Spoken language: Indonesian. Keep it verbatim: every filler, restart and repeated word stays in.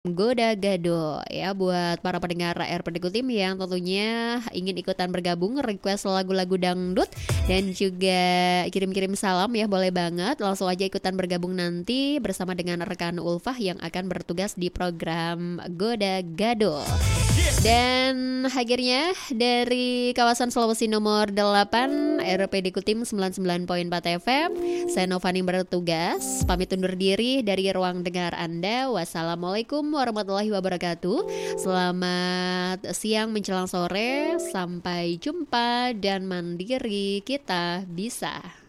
Goda Gado ya buat para pendengar R P D Kutim yang tentunya ingin ikutan bergabung request lagu-lagu dangdut dan juga kirim-kirim salam ya boleh banget langsung aja ikutan bergabung nanti bersama dengan rekan Ulfah yang akan bertugas di program Goda Gado. Dan akhirnya dari kawasan Sulawesi nomor delapan R P D Kutim sembilan puluh sembilan koma empat F M, saya Novani bertugas pamit undur diri dari ruang dengar Anda. Wassalamualaikum warahmatullahi wabarakatuh. Selamat siang menjelang sore, sampai jumpa dan mandiri kita bisa.